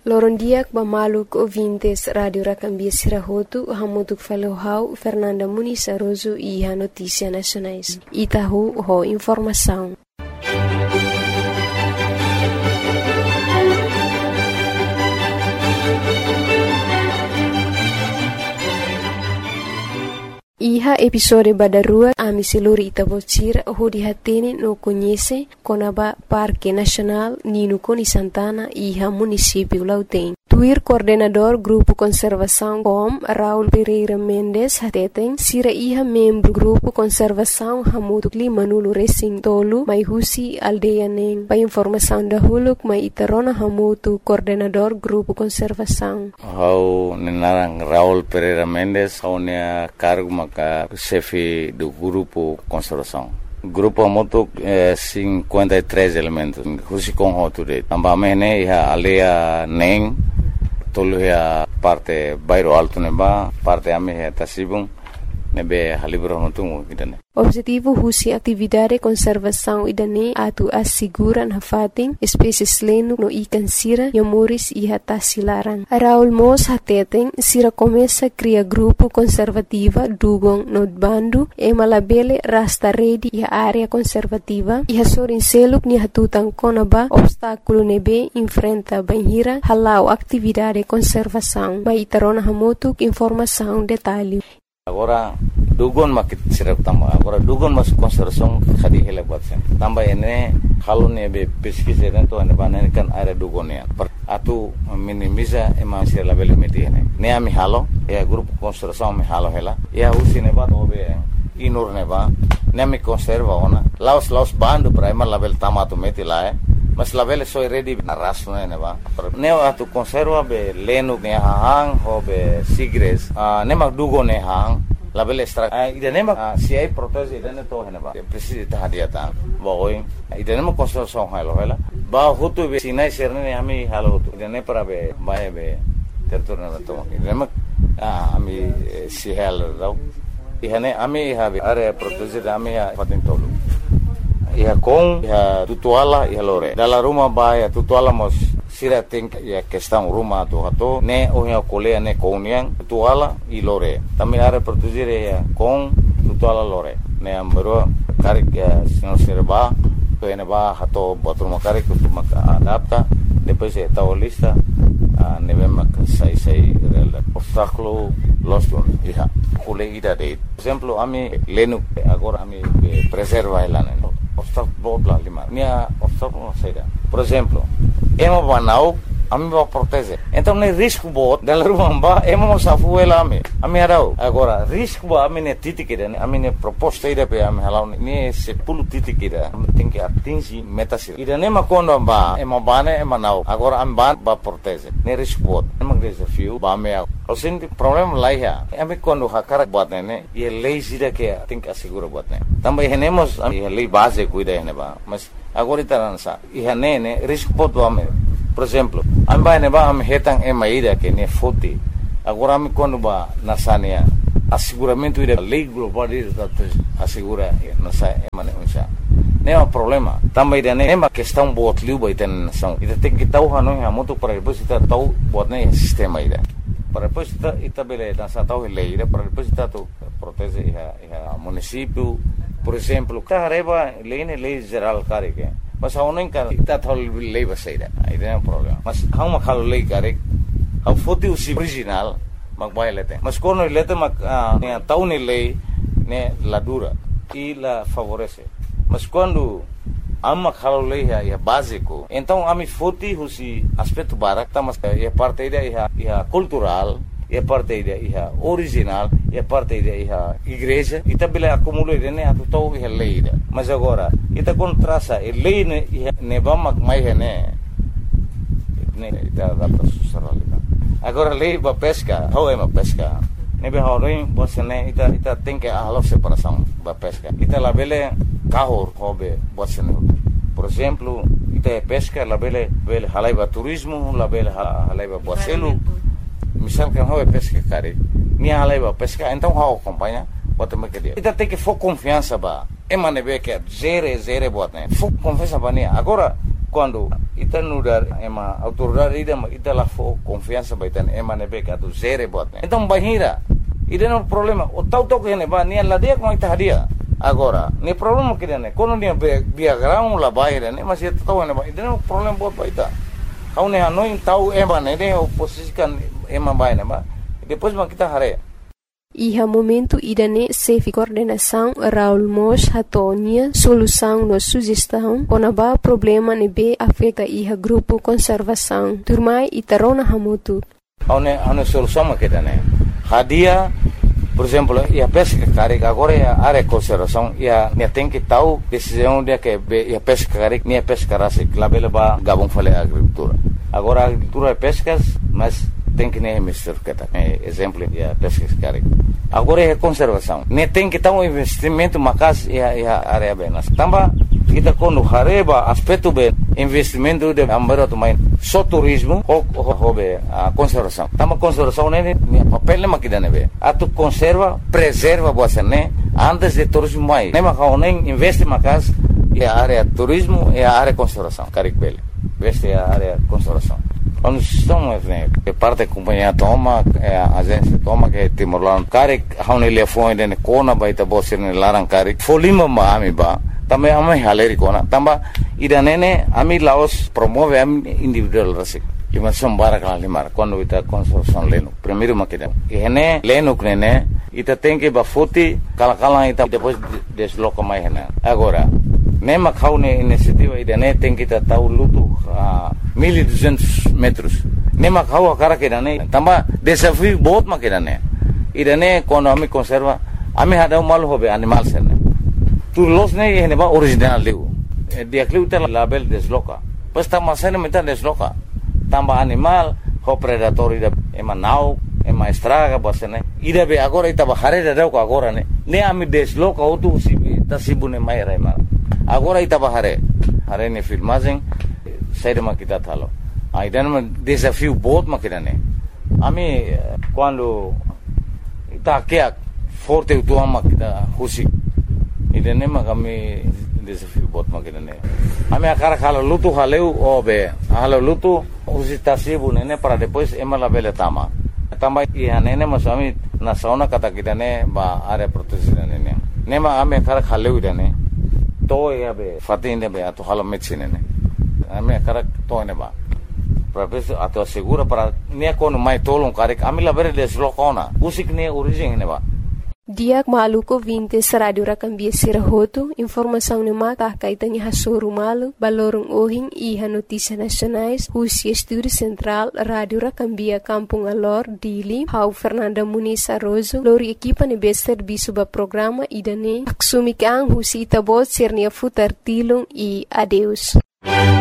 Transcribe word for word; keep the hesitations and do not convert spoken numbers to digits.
Lorondiak Bamaluk ouvintes Radio Racambia Sirahotu, Hamutuk Falohau, Fernanda Muniz Aroso e a Notícia Nacionais. Itahu ho informação. Iha episode badarua ami siluri itabocira hudi hatene no conhece konaba Parque Nacional Nino Coni Santana iha município Lautém. Tuir coordenador Grupo Conservação Com Raul Pereira Mendes hateten sira iha membro Grupo Conservação Hamutuk Lima Nulu Racing Tolu mai husi aldeia neng. Pa informação da huluk mai itarona hamutu coordenador Grupo Conservação. Hau nenarang Raul Pereira Mendes hau nea cargo maka chefe do Grupo Conservação. Grupo moto eh, cinquenta e três elementos. Husi com hoture. Tambamene iha aldeia neng. Tolu ya parte bairro alto neba, parte ame ya tasibung nebe halibro notungu idane. Objetivo husi atividade conservação idane atu asiguran hafating espécies lenu no ikan sira yamuris iha tasilarang. Raul Mos hateten sira começa cria grupo conservativa dugong no bandu e malabele rasta redi iha área conservativa iha sorin seluk ni hatutang konaba obstáculo nebe enfrenta banhira halau atividade conservação. Mai tarona hamutuk informação detalhe. Agora dugon makit sirap tamba agora dugon mas conservação khadi hele batsen tamba ene halone be pesquisa dentro ane banen kan area dugonia atu minimiza ema sir label medine ne ami halo e grupo conservação me halo hela e a usine ba obe inur ne ba ne me conserva ona laos laos bando prima label tamato meti la mas label so ready na raso ne ba ne atu conserva be lenu ne hang ho be sigres ne mag dugo ne hang label extra idane ma si ai protege idane to hena ba precisa ta hadiata boy idane ma conservação halo hela ba hutu be sinai serne ami halo hutu idane para be bae be terturna to idane ma ami si halo do ihane ami habe area protege ami patin tolu iha com iha tutuala iha lore dalla rumah baia tutuala mos sira think ya questão rumah tu hato ne ohia kolea ne kouniang tutuala i lore também area protegere ya com tutuala lore ne ambero karik ya senhor serba pene ba hato botruma karik tu maka adapta depois é tal lista ne vem sai sai obstáculo loston iha kole ida de exemplo ami lenu agora ami preserva elane obstáculo bla lima minha obstáculo saída por exemplo emo banau ami va proteger então ne risco bot dela rumba emo safu ela ami ami arau agora risco ba ami ne titikida ami ne proposta ida pe ami halau ne se pulu titikida tem que atingir meta sir ida ne makondo ba emo bane emo nau agora am ban ba proteger ne risco bot emo desafio ba me o senti problema lá ya ami quando hakara bot ne e lei sida que tem que assegurar bot ne também renemos a lei base cuida ne ba mas agora itaransa e ne risco bot ba me por exemplo amba ne ba am hetang e maida que ne foti agora me quando ba nasania asseguramento ida lei global ida assegura nasa e mane unsa ne é um problema também ida ne uma questão bot liu ba iten são ida tem que tau hanu ha moto para depois ita tau bot ne sistema ida para depois ita ita bele nasa tau lei ida para depois ita tu protege a município por exemplo carreba lei ne lei geral care que mas a unen ka ita thol lei baseira aí tem um problema mas hau ma khalo lei kare hau foti usi original mag bailete mas quando lete mag ne tau ne lei ne la dura e la favorece mas quando amma khalo lei é básico então ami foti usi aspecto barak mas é parte ida é cultural é parte ida é original é parte ida é igreja e também acumula ida ne atu tau é lei ida mas agora ita contrasa e lei ne ne bamak mai ne ne ita data susaralita agora lei ba pesca how é uma pesca ne be haurin bosene ita ita tem que a separação ba pesca ita la bele kahor hobe bosene por exemplo ita é pesca la bele bele halaiba turismo la bele halaiba boselu misal que how é pesca cara ni halaiba pesca então how acompanha bota me que dia ita tem que for confiança ba emane be que zero zero bota ne for confiança ba ne agora quando ita nudar ema autoridade ida ita la fo confiança baitan ema nebe ka tu zere botne então bahira ida no problema o tau tau que ne ba ni la dia com ita hadia agora ni problema que ne quando ni biagrão la baira ne mas ita tau ne ba ida no problema bot baita kau ne hanoi tau ema ne ne oposisikan ema baina ba depois ma kita hare. Iha momento idane sefi coordenação Raul Mos hatonia solução no sugestão konaba problema nebe afeta iha grupo conservação turmai itarona hamutu. Aune aune solução maketane. Hadia, por exemplo, ia pesca carega agora ia área conservação ia ne tem que tal decisão dia que ia pesca carega ne pesca rase labela ba gabon fale agricultura. Agora a agricultura é pescas, mas tem que nem mistura que tá exemplo de pesca carega. Agora é conservação. Ne tem que ter um investimento macas e a área bem. Tamba kita quando hareba aspecto bem investimento de ambaro também só turismo ou hobe a conservação. Tamba conservação né papel ne makida nebe. Atu conserva, preserva você né antes de turismo mais. Ne makau nem investe macas e a área turismo e a área conservação. Caricbel. Veste a área conservação. Quando estamos que parte da companhia toma a agência toma que Timor-Leste cari haune telefone de kona baita bosir ne larang cari folima ma ami ba também ami haleri kona tamba ida nene ami Laos promove ami individual rasik ima sombara kala limar quando ita construção leno primeiro makida ene leno nene ita tem que ba foti kala kala ita depois desloca mais hena agora nema kaune iniciativa ida ne tem que tahu lutu mil e duzentos metros. Nema kau akara que dane, tamba desafio बहुत makin dane. Idane quando ami conserva, ami hada mal hobe animal serne. Tu los ne ini ba original leu. Dia kleu tel label desloca. Pas tamba serne minta desloca. Tamba animal ho predator ida ema nau, ema estraga basene. Ida be agora ita ba hare da ko agora ne. Ne ami desloca otu sibi tasibune mai raima. Agora ita ba hare. Hare ne filmagem saída makita thalo. Aí dan desafio बहुत makita ne. Ami quando ita kia forte utua makita husi. Idane makami desafio बहुत makita ne. Ami akara khalo lutu haleu obe. Halo lutu husi tasibu nene para depois emala bele tama. Tamba iya nene masami na sauna kata kita ne ba area protection nene. Nema ami akara khaleu idane. To ya be fatinde be ato halo medicine ne. Ami akara to ne ba. Professor atau segura para ne kono mai tolong karek ami la bere deslocona. Usik ne origem ne ba. Diak maluko vinte radio rakambia sirahoto informação ne mata kaitanya hasuru malu balorong ohing iha notícia nacionais Husi Estúdio Central Radio Rakambia Kampung Alor Dili Hau Fernanda Muniz Arrozo lori equipa ne be serviço ba programa idane aksumikang Husi itabot sirnia futar tilong e adeus.